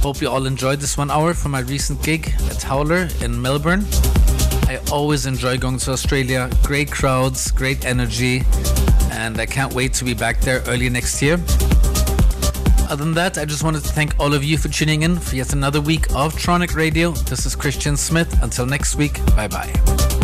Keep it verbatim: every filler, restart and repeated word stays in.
Hope you all enjoyed this one hour from my recent gig at Howler in Melbourne. I always enjoy going to Australia. Great crowds, great energy, and I can't wait to be back there early next year. Other than that, I just wanted to thank all of you for tuning in for yet another week of Tronic Radio. This is Christian Smith. Until next week, bye bye.